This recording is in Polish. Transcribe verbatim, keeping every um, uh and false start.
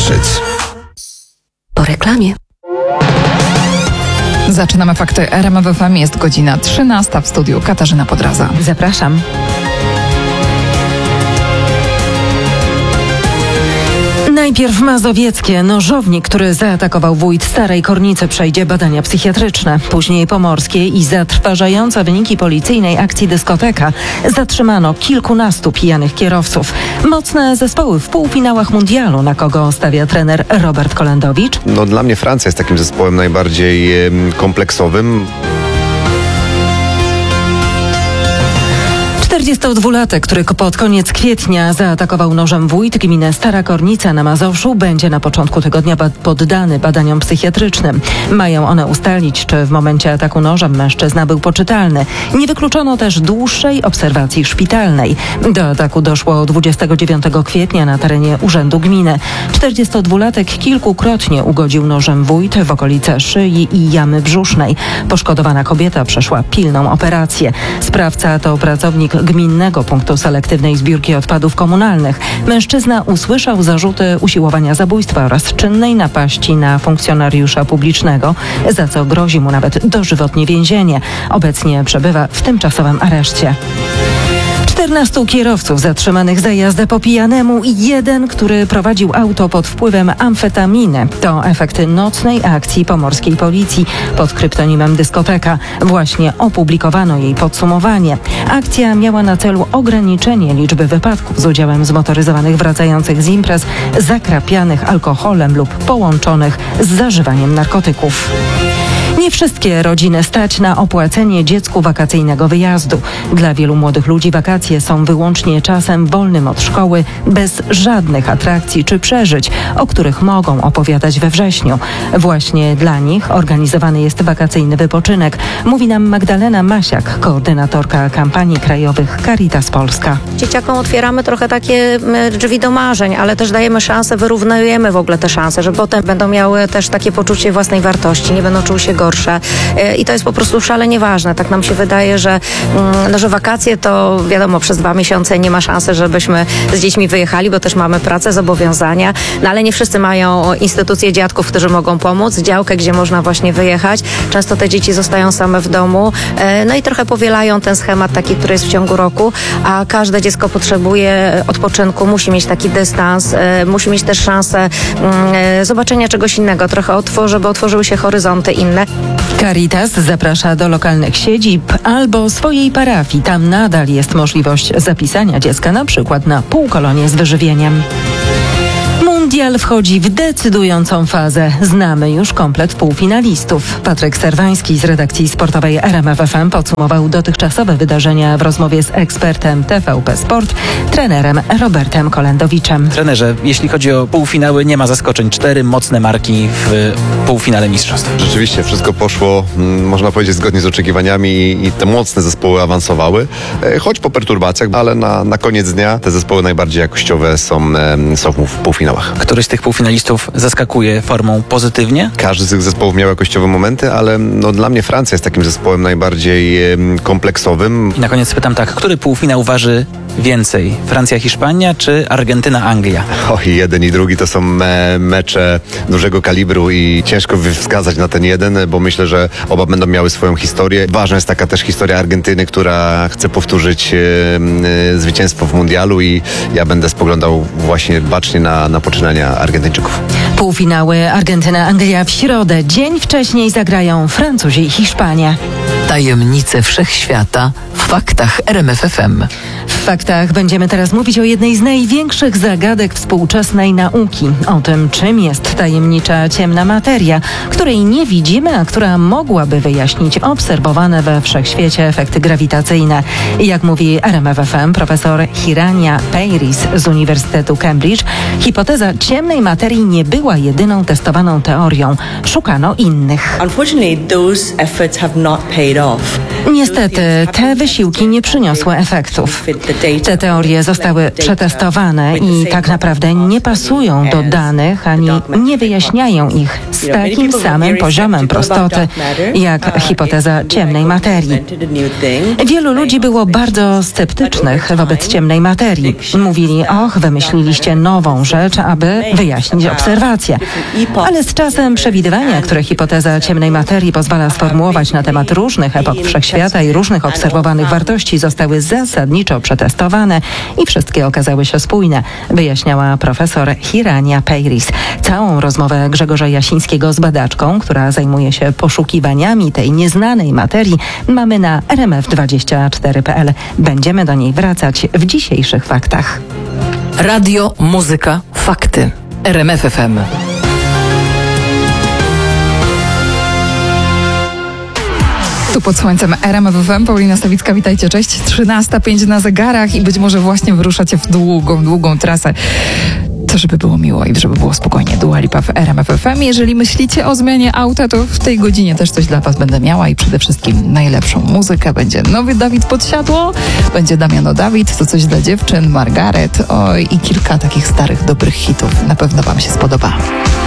Giżyc. Po reklamie. Zaczynamy fakty R M F F M. Jest godzina trzynasta, w studiu Katarzyna Podraza. Zapraszam. Najpierw mazowieckie. Nożownik, który zaatakował wójt Starej Kornicy, przejdzie badania psychiatryczne. Później pomorskie i zatrważające wyniki policyjnej akcji dyskoteka. Zatrzymano kilkunastu pijanych kierowców. Mocne zespoły w półfinałach mundialu. Na kogo stawia trener Robert Kolendowicz? No, dla mnie Francja jest takim zespołem najbardziej e, kompleksowym. czterdziestodwulatek, który pod koniec kwietnia zaatakował nożem wójt gminy Stara Kornica na Mazowszu, będzie na początku tygodnia bad- poddany badaniom psychiatrycznym. Mają one ustalić, czy w momencie ataku nożem mężczyzna był poczytalny. Nie wykluczono też dłuższej obserwacji szpitalnej. Do ataku doszło dwudziestego dziewiątego kwietnia na terenie urzędu gminy. czterdziestodwulatek kilkukrotnie ugodził nożem wójt w okolice szyi i jamy brzusznej. Poszkodowana kobieta przeszła pilną operację. Sprawca to pracownik Gminnego Punktu Selektywnej Zbiórki Odpadów Komunalnych. Mężczyzna usłyszał zarzuty usiłowania zabójstwa oraz czynnej napaści na funkcjonariusza publicznego, za co grozi mu nawet dożywotnie więzienie. Obecnie przebywa w tymczasowym areszcie. czternastu kierowców zatrzymanych za jazdę po pijanemu i jeden, który prowadził auto pod wpływem amfetaminy. To efekty nocnej akcji pomorskiej policji pod kryptonimem Dyskoteka. Właśnie opublikowano jej podsumowanie. Akcja miała na celu ograniczenie liczby wypadków z udziałem zmotoryzowanych wracających z imprez, zakrapianych alkoholem lub połączonych z zażywaniem narkotyków. Nie wszystkie rodziny stać na opłacenie dziecku wakacyjnego wyjazdu. Dla wielu młodych ludzi wakacje są wyłącznie czasem wolnym od szkoły, bez żadnych atrakcji czy przeżyć, o których mogą opowiadać we wrześniu. Właśnie dla nich organizowany jest wakacyjny wypoczynek, mówi nam Magdalena Masiak, koordynatorka kampanii krajowych Caritas Polska. Dzieciakom otwieramy trochę takie drzwi do marzeń, ale też dajemy szansę, wyrównujemy w ogóle te szanse, że potem będą miały też takie poczucie własnej wartości, nie będą czuły się gorsze. I to jest po prostu szalenie ważne. Tak nam się wydaje, że, no, że wakacje to wiadomo, przez dwa miesiące nie ma szansy, żebyśmy z dziećmi wyjechali, bo też mamy pracę, zobowiązania, no ale nie wszyscy mają instytucje dziadków, którzy mogą pomóc, działkę, gdzie można właśnie wyjechać. Często te dzieci zostają same w domu, no i trochę powielają ten schemat taki, który jest w ciągu roku, a każde dziecko potrzebuje odpoczynku, musi mieć taki dystans, musi mieć też szansę zobaczenia czegoś innego, trochę otworzy, żeby otworzyły się horyzonty inne. Caritas zaprasza do lokalnych siedzib albo swojej parafii. Tam nadal jest możliwość zapisania dziecka na przykład na półkolonie z wyżywieniem. Mundial wchodzi w decydującą fazę. Znamy już komplet półfinalistów. Patryk Serwański z redakcji sportowej R M F F M podsumował dotychczasowe wydarzenia w rozmowie z ekspertem T V P Sport, trenerem Robertem Kolendowiczem. Trenerze, jeśli chodzi o półfinały, nie ma zaskoczeń. Cztery mocne marki w półfinale mistrzostw. Rzeczywiście wszystko poszło, mm, można powiedzieć, zgodnie z oczekiwaniami i, i te mocne zespoły awansowały, e, choć po perturbacjach, ale na, na koniec dnia te zespoły najbardziej jakościowe są, e, są w półfinałach. Któryś z tych półfinalistów zaskakuje formą pozytywnie? Każdy z tych zespołów miał jakościowe momenty, ale no, dla mnie Francja jest takim zespołem najbardziej e, kompleksowym. I na koniec pytam tak, który półfinał waży więcej? Francja-Hiszpania czy Argentyna-Anglia? O, i jeden i drugi to są me, mecze dużego kalibru i ciężko wskazać na ten jeden, bo myślę, że oba będą miały swoją historię. Ważna jest taka też historia Argentyny, która chce powtórzyć e, e, zwycięstwo w mundialu i ja będę spoglądał właśnie bacznie na, na poczynania Argentyńczyków. Półfinały Argentyna-Anglia w środę. Dzień wcześniej zagrają Francuzi i Hiszpania. Tajemnice wszechświata w faktach R M F F M. W faktach będziemy teraz mówić o jednej z największych zagadek współczesnej nauki. O tym, czym jest tajemnicza ciemna materia, której nie widzimy, a która mogłaby wyjaśnić obserwowane we wszechświecie efekty grawitacyjne. Jak mówi R M F F M profesor Hirania Peiris z Uniwersytetu Cambridge, hipoteza ciemnej materii nie była jedyną testowaną teorią. Szukano innych. Unfortunately, those efforts have not paid off. Niestety, te wysiłki nie przyniosły efektów. Te teorie zostały przetestowane i tak naprawdę nie pasują do danych ani nie wyjaśniają ich z takim samym poziomem prostoty jak hipoteza ciemnej materii. Wielu ludzi było bardzo sceptycznych wobec ciemnej materii. Mówili, och, wymyśliliście nową rzecz, aby wyjaśnić obserwacje. Ale z czasem przewidywania, które hipoteza ciemnej materii pozwala sformułować na temat różnych epok wszechświata i różnych obserwowanych wartości, zostały zasadniczo przetestowane i wszystkie okazały się spójne, wyjaśniała profesor Hirania Peiris. Całą rozmowę Grzegorza Jasińskiego z badaczką, która zajmuje się poszukiwaniami tej nieznanej materii, mamy na R M F dwadzieścia cztery kropka p l. Będziemy do niej wracać w dzisiejszych faktach. Radio, muzyka, fakty. R M F F M. Tu pod słońcem R M F F M, Paulina Stawicka, witajcie, cześć. trzynasta pięć na zegarach i być może właśnie wyruszacie w długą, długą trasę. To żeby było miło i żeby było spokojnie. Dua Lipa w R M F F M. Jeżeli myślicie o zmianie auta, to w tej godzinie też coś dla was będę miała i przede wszystkim najlepszą muzykę. Będzie nowy Dawid Podsiadło, będzie Damiano Dawid, to coś dla dziewczyn, Margaret, oj, i kilka takich starych, dobrych hitów. Na pewno wam się spodoba.